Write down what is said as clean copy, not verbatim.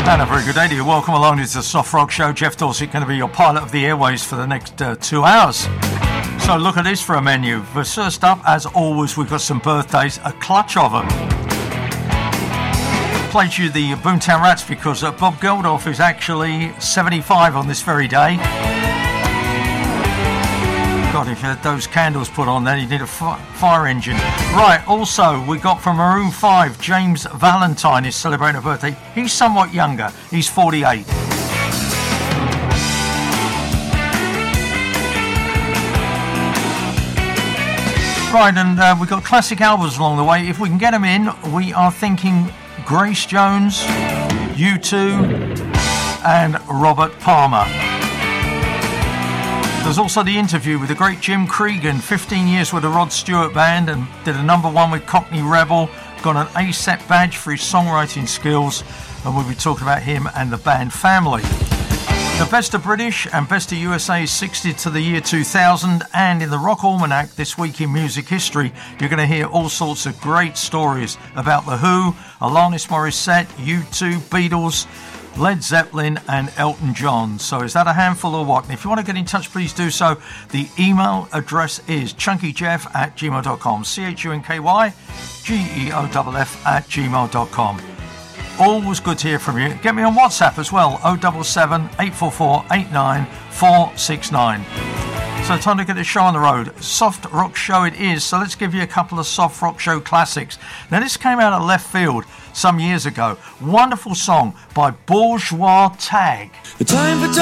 And a very good day to you. Welcome along. It's the Soft Rock Show. Jeff Dorsett going to be your pilot of the airways for the next 2 hours. So look at this for a menu. But first up, as always, we've got some birthdays, a clutch of them. Played you the Boomtown Rats because Bob Geldof is actually 75 on this very day. God, if you had those candles put on, then you need a fire engine. Right, also, we got from Maroon 5, James Valentine is celebrating a birthday. He's somewhat younger. He's 48. Right, and we've got classic albums along the way. If we can get them in, we are thinking Grace Jones, U2, and Robert Palmer. There's also the interview with the great Jim Cregan, 15 years with the Rod Stewart Band, and did a #1 with Cockney Rebel, got an ASAP badge for his songwriting skills, and we'll be talking about him and the band family. The Best of British and Best of USA is 60 to the year 2000, and in the Rock Almanac this week in music history, you're going to hear all sorts of great stories about The Who, Alanis Morissette, U2, Beatles, Led Zeppelin and Elton John. So is that a handful or what? And if you want to get in touch, please do so. The email address is chunkyjeff@gmail.com. CHUNKYGEOFF@gmail.com. Always good to hear from you. Get me on WhatsApp as well, 077 844 89469. So time to get the show on the road. Soft rock show it is, so let's give you a couple of soft rock show classics. Now this came out of left field some years ago. Wonderful song by Bourgeois Tag. Time for